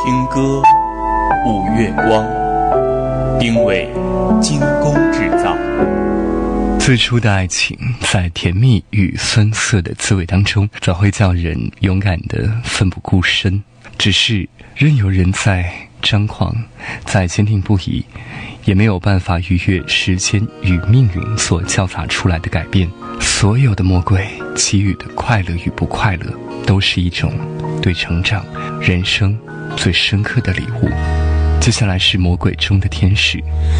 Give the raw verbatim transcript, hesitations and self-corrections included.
听歌，舞月光，丁伟精工制造。 最初的爱情，在甜蜜与酸涩的滋味当中，早会叫人勇敢地奋不顾身。只是任由人再张狂，再坚定不移，也没有办法逾越时间与命运所交杂出来的改变。所有的魔鬼给予的快乐与不快乐，都是一种对成长人生最深刻的礼物。接下来是魔鬼中的天使。